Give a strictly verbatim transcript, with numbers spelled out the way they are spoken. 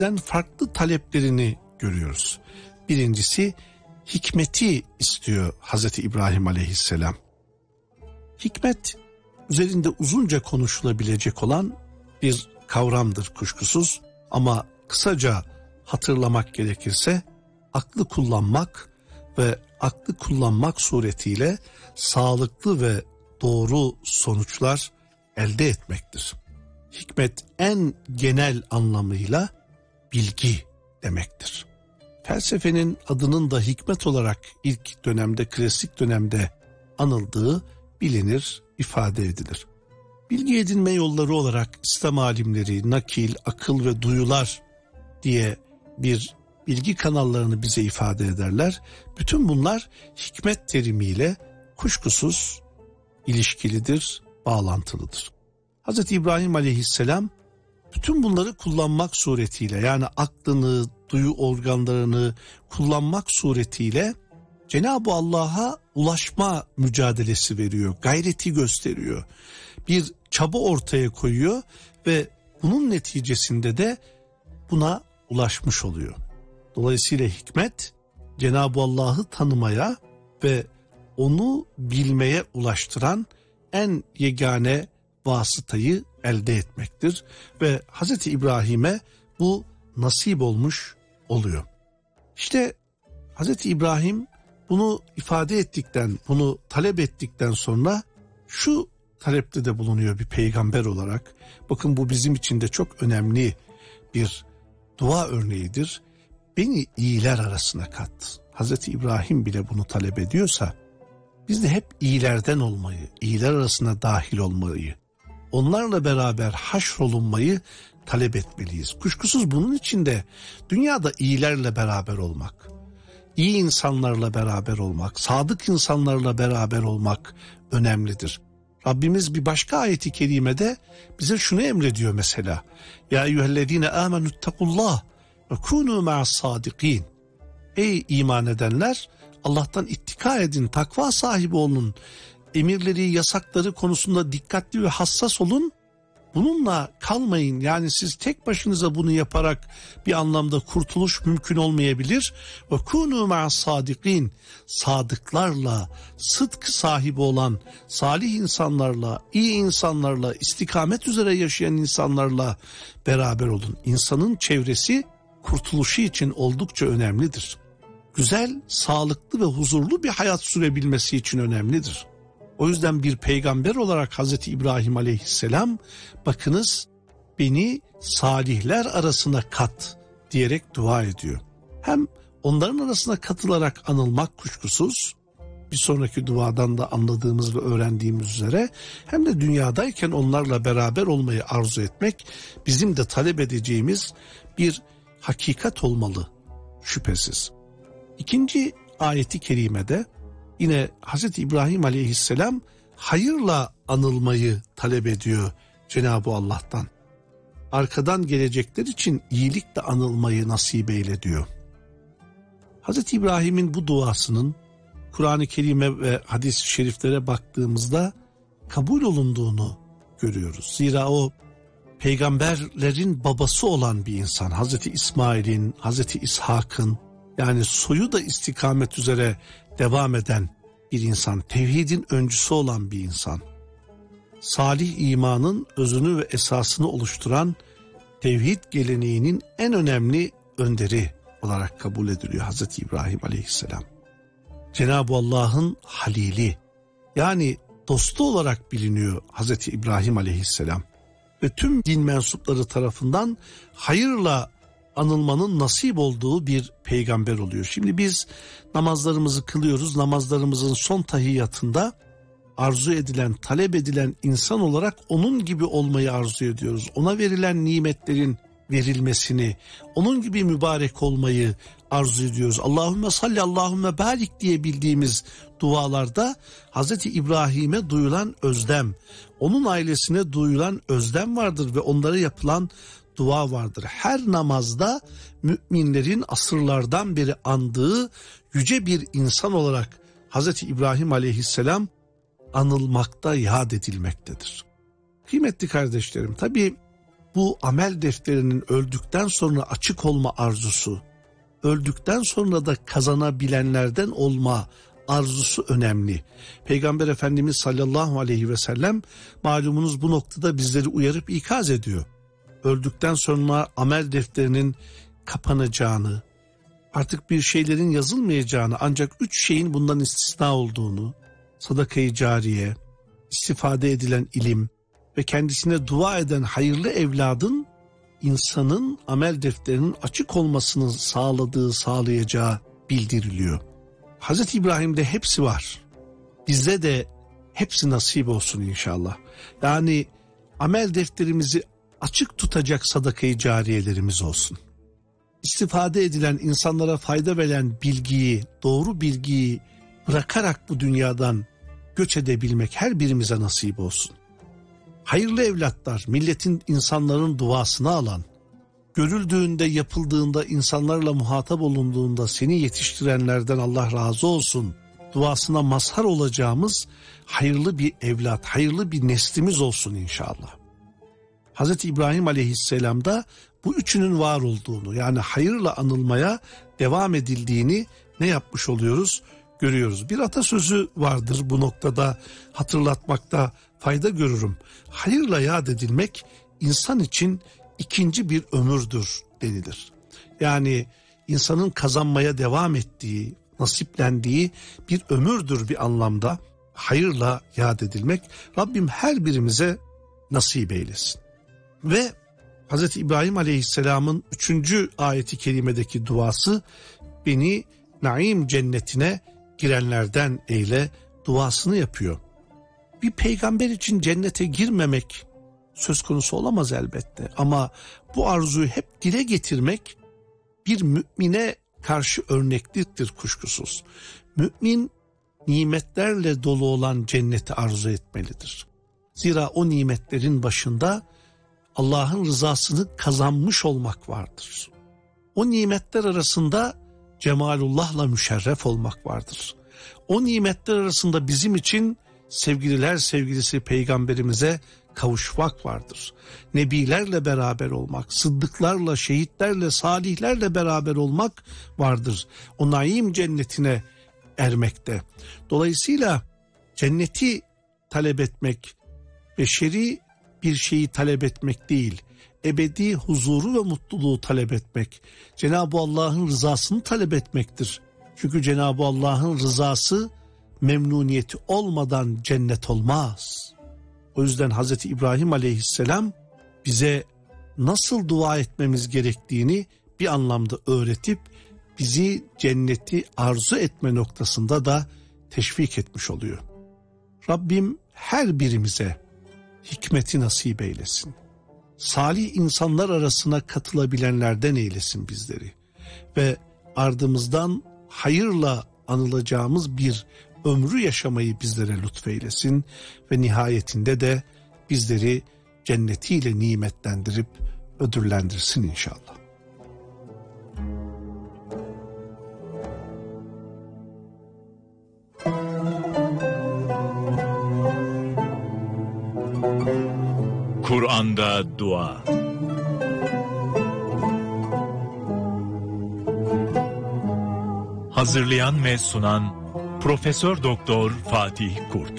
farklı taleplerini görüyoruz. Birincisi hikmeti istiyor Hazreti İbrahim Aleyhisselam. Hikmet üzerinde uzunca konuşulabilecek olan bir kavramdır kuşkusuz, ama kısaca hatırlamak gerekirse aklı kullanmak ve aklı kullanmak suretiyle sağlıklı ve doğru sonuçlar elde etmektir. Hikmet en genel anlamıyla bilgi demektir. Felsefenin adının da hikmet olarak ilk dönemde, klasik dönemde anıldığı bilinir, ifade edilir. Bilgi edinme yolları olarak İslam alimleri nakil, akıl ve duyular diye bir bilgi kanallarını bize ifade ederler. Bütün bunlar hikmet terimiyle kuşkusuz ilişkilidir, bağlantılıdır. Hazreti İbrahim Aleyhisselam bütün bunları kullanmak suretiyle, yani aklını, duyu organlarını kullanmak suretiyle Cenab-ı Allah'a ulaşma mücadelesi veriyor, gayreti gösteriyor. Bir çaba ortaya koyuyor ve bunun neticesinde de buna ulaşmış oluyor. Dolayısıyla hikmet Cenab-ı Allah'ı tanımaya ve onu bilmeye ulaştıran en yegane vasıtayı elde etmektir. Ve Hazreti İbrahim'e bu nasip olmuş oluyor. İşte Hazreti İbrahim bunu ifade ettikten, bunu talep ettikten sonra şu talepte de bulunuyor bir peygamber olarak. Bakın bu bizim için de çok önemli bir dua örneğidir. Beni iyiler arasına kat. Hazreti İbrahim bile bunu talep ediyorsa biz de hep iyilerden olmayı, iyiler arasına dahil olmayı, onlarla beraber haşrolunmayı talep etmeliyiz. Kuşkusuz bunun için de dünyada iyilerle beraber olmak, iyi insanlarla beraber olmak, sadık insanlarla beraber olmak önemlidir. Rabbimiz bir başka ayeti kerimede bize şunu emrediyor mesela. Ya eyyühellezine amenüttekullah ve kûnû ma'as-sâdikîn. Ey iman edenler, Allah'tan ittika edin, takva sahibi olun. Emirleri, yasakları konusunda dikkatli ve hassas olun. Bununla kalmayın. Yani siz tek başınıza bunu yaparak bir anlamda kurtuluş mümkün olmayabilir. Ve kûnû ma'as-sâdikîn. Sadıklarla, sıdk sahibi olan salih insanlarla, iyi insanlarla, istikamet üzere yaşayan insanlarla beraber olun. İnsanın çevresi kurtuluşu için oldukça önemlidir. Güzel, sağlıklı ve huzurlu bir hayat sürebilmesi için önemlidir. O yüzden bir peygamber olarak Hazreti İbrahim Aleyhisselam, bakınız beni salihler arasına kat diyerek dua ediyor. Hem onların arasına katılarak anılmak kuşkusuz, bir sonraki duadan da anladığımız ve öğrendiğimiz üzere, hem de dünyadayken onlarla beraber olmayı arzu etmek bizim de talep edeceğimiz bir hakikat olmalı şüphesiz. İkinci ayeti kerimede yine Hazreti İbrahim Aleyhisselam hayırla anılmayı talep ediyor Cenab-ı Allah'tan. Arkadan gelecekler için iyilikle anılmayı nasip eyle diyor. Hazreti İbrahim'in bu duasının Kur'an-ı Kerim'e ve hadis-i şeriflere baktığımızda kabul olunduğunu görüyoruz. Zira o peygamberlerin babası olan bir insan. Hazreti İsmail'in, Hazreti İshak'ın, yani soyu da istikamet üzere devam eden bir insan, tevhidin öncüsü olan bir insan. Salih imanın özünü ve esasını oluşturan tevhid geleneğinin en önemli önderi olarak kabul ediliyor Hazreti İbrahim Aleyhisselam. Cenab-ı Allah'ın halili, yani dostu olarak biliniyor Hazreti İbrahim Aleyhisselam. Ve tüm din mensupları tarafından hayırla anılmanın nasip olduğu bir peygamber oluyor. Şimdi biz namazlarımızı kılıyoruz. Namazlarımızın son tahiyyatında arzu edilen, talep edilen insan olarak onun gibi olmayı arzu ediyoruz. Ona verilen nimetlerin verilmesini, onun gibi mübarek olmayı arzu ediyoruz. Allahümme salli, Allahümme barik diye bildiğimiz dualarda Hazreti İbrahim'e duyulan özlem, onun ailesine duyulan özlem vardır ve onlara yapılan dua vardır. Her namazda müminlerin asırlardan beri andığı yüce bir insan olarak Hazreti İbrahim Aleyhisselam anılmakta, yad edilmektedir. Kıymetli kardeşlerim, tabii bu amel defterinin öldükten sonra açık olma arzusu, öldükten sonra da kazanabilenlerden olma arzusu önemli. Peygamber Efendimiz sallallahu aleyhi ve sellem malumunuz bu noktada bizleri uyarıp ikaz ediyor. Öldükten sonra amel defterinin kapanacağını, artık bir şeylerin yazılmayacağını, ancak üç şeyin bundan istisna olduğunu, sadaka-i cariye, istifade edilen ilim ve kendisine dua eden hayırlı evladın insanın amel defterinin açık olmasını sağladığı, sağlayacağı bildiriliyor. Hazreti İbrahim'de hepsi var. Bizde de hepsi nasip olsun inşallah. Yani amel defterimizi açık tutacak sadaka-i cariyelerimiz olsun. İstifade edilen, insanlara fayda veren bilgiyi, doğru bilgiyi bırakarak bu dünyadan göç edebilmek her birimize nasip olsun. Hayırlı evlatlar, milletin, insanların duasını alan, görüldüğünde, yapıldığında, insanlarla muhatap olunduğunda seni yetiştirenlerden Allah razı olsun duasına mazhar olacağımız hayırlı bir evlat, hayırlı bir neslimiz olsun inşallah. Hazreti İbrahim aleyhisselamda bu üçünün var olduğunu, yani hayırla anılmaya devam edildiğini ne yapmış oluyoruz? Görüyoruz. Bir atasözü vardır, bu noktada hatırlatmakta fayda görürüm. Hayırla yad edilmek insan için ikinci bir ömürdür denilir. Yani insanın kazanmaya devam ettiği, nasiplendiği bir ömürdür bir anlamda hayırla yad edilmek. Rabbim her birimize nasip eylesin. Ve Hazreti İbrahim Aleyhisselam'ın üçüncü ayeti kerimedeki duası, beni naim cennetine girenlerden eyle duasını yapıyor. Bir peygamber için cennete girmemek söz konusu olamaz elbette, ama bu arzuyu hep dile getirmek bir mümine karşı örnekliktir kuşkusuz. Mümin nimetlerle dolu olan cenneti arzu etmelidir. Zira o nimetlerin başında Allah'ın rızasını kazanmış olmak vardır. O nimetler arasında cemalullah'la müşerref olmak vardır. O nimetler arasında bizim için sevgililer sevgilisi peygamberimize kavuşmak vardır. Nebilerle beraber olmak, sıddıklarla, şehitlerle, salihlerle beraber olmak vardır. O naim cennetine ermekte. Dolayısıyla cenneti talep etmek, beşeri bir şeyi talep etmek değil, ebedi huzuru ve mutluluğu talep etmek, Cenab-ı Allah'ın rızasını talep etmektir. Çünkü Cenab-ı Allah'ın rızası, memnuniyeti olmadan cennet olmaz. O yüzden Hazreti İbrahim Aleyhisselam bize nasıl dua etmemiz gerektiğini bir anlamda öğretip bizi cenneti arzu etme noktasında da teşvik etmiş oluyor. Rabbim her birimize hikmeti nasip eylesin. Salih insanlar arasına katılabilenlerden eylesin bizleri. Ve ardımızdan hayırla anılacağımız bir ömrü yaşamayı bizlere lütfeylesin. Ve nihayetinde de bizleri cennetiyle nimetlendirip ödüllendirsin inşallah. Kur'an'da dua. Hazırlayan ve sunan Profesör Doktor Fatih Kurt.